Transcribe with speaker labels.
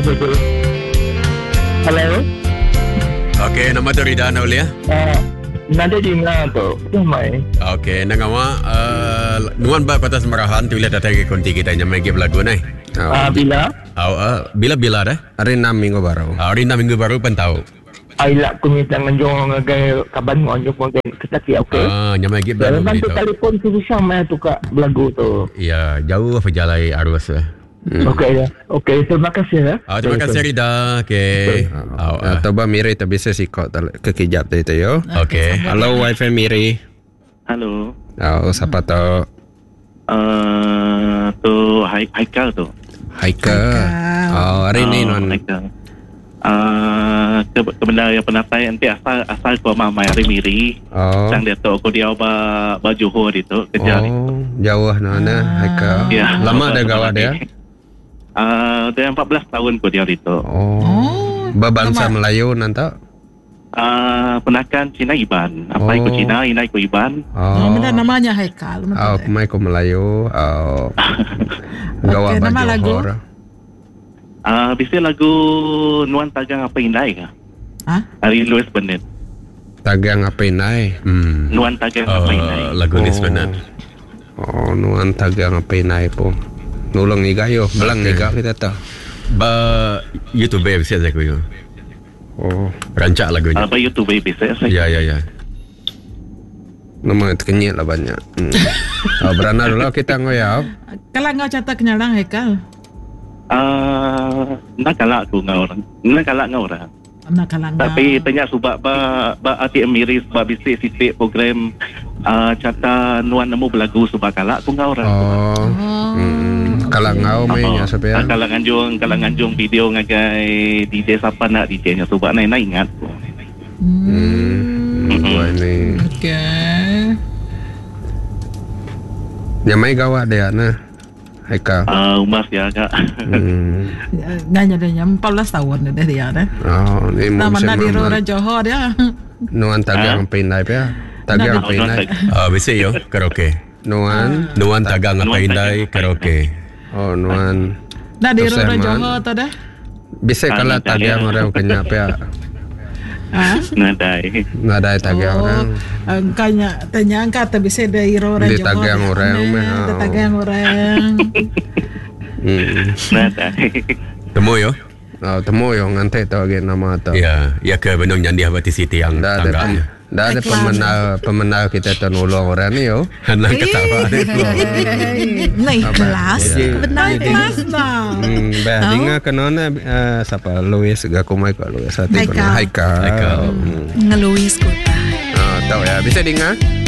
Speaker 1: Betul. Hello.
Speaker 2: Okey, nama tu Rida Naulia.
Speaker 1: Nada dengar tu. Ramai.
Speaker 2: Okey, nangawa nuan ba kota Semarahan tu bila datang ke konti kita nyamai ke lagu ni.
Speaker 1: Bila?
Speaker 2: Bila dah?
Speaker 3: Hari 6 minggu baru.
Speaker 2: Hari 6 minggu baru pun tahu.
Speaker 1: Aila kumita nganjong ngagai kaban nganjong ngagai ketaki okey.
Speaker 2: Nyamai ke lagu
Speaker 1: Dalam
Speaker 2: ni
Speaker 1: tu
Speaker 2: tu.
Speaker 1: telefon susah mai tu kak lagu tu.
Speaker 2: Ya, jauh perjalanan arus.
Speaker 1: Okey ya. Okey, terima kasih ya.
Speaker 2: Terima kasih Rida. Okey.
Speaker 3: Toba Miri tak bisa sikot kekejap tu yo.
Speaker 2: Okey.
Speaker 3: Halo wifi Miri.
Speaker 4: Halo.
Speaker 3: Siapa tu?
Speaker 4: Tu Haikal tu.
Speaker 3: Haikal. Hari ni non.
Speaker 4: Haikal. Kebenar yang penatai nanti asal ko mamai hari Miri. Sang dia tu aku dia ba Johor itu kerja ni.
Speaker 3: Jauh nana Haikal.
Speaker 4: Ya.
Speaker 3: Lama dah gawat dia.
Speaker 4: Dia 14 tahun ko dia itu.
Speaker 3: Babangsa Melayu nanti.
Speaker 4: Penakan Cina Iban. Apa ikut Cina, ina ikut Iban.
Speaker 5: Mana namanya Haikal?
Speaker 3: Kumai ko Melayu. Gawat
Speaker 5: nama lagu?
Speaker 3: Johor.
Speaker 4: Bisa lagu Nuan Tagang Apa Indai ke? Hari Louis Bennett.
Speaker 3: Tagang apa inai?
Speaker 4: Nuan Tagang Apa Indai.
Speaker 2: Lagu Louis Bennett.
Speaker 3: Nuan Tagang apa inai po. Nulong iga yo, belang iga kita tahu.
Speaker 2: Ba YouTube bisa saya kuyo. Rancak lagunya.
Speaker 4: Ba YouTube bisa saya.
Speaker 2: Ya.
Speaker 3: Nama itu kenyit lah banyak. Berana dulu kita ngoyap.
Speaker 5: Kalau ngau catat kenyalang Haikal.
Speaker 4: Nak kalak aku ngau orang. Nak kalak ngau orang. Tapi tanya subak ba ATM Miri sebab bisik sitik program cata Nuan nemu belagu subak kalak aku ngau orang.
Speaker 3: Kalak ngau mainnya sampai.
Speaker 4: Kalak nganjung video ngagai DJ siapa nak DJ nya subak nak ingat.
Speaker 3: Ini.
Speaker 5: Okey.
Speaker 3: Nyamai gawat dia nah. Haikal.
Speaker 4: Umas ya kak.
Speaker 5: Nanya dia 14 tahun dia dah.
Speaker 3: Ni
Speaker 5: nama nak di Rora Johor dia.
Speaker 3: Nuan Tagang Pinai ya. Tagang Pinai.
Speaker 2: Bisa yo karaoke.
Speaker 3: Nuan
Speaker 2: Tagang Apa Indai karaoke.
Speaker 3: Nuan.
Speaker 5: Nak di Rora Johor tu dah.
Speaker 3: Bisa kalau tagang orang kenyap ya. Nadai tagang orang.
Speaker 5: Kanya tanya angkat tapi bisa dari Rora Johor.
Speaker 3: Di tagang orang
Speaker 5: Di tagang orang.
Speaker 4: Nadai.
Speaker 2: Temu yo.
Speaker 3: Temu yo ngantai tu lagi nama tu.
Speaker 2: Ya ke benung Nyandia Bati City yang tangganya.
Speaker 3: Dah ada pemenang kita tu nolong orang ni yo.
Speaker 2: Henang ketawa dia.
Speaker 5: Naik kelas. Benar kelas dah.
Speaker 3: Dengar kenapa siapa Louis gakumai ko Louis hati pernah Haikal.
Speaker 5: Ngeluis kota.
Speaker 3: Tahu ya bisa dengar.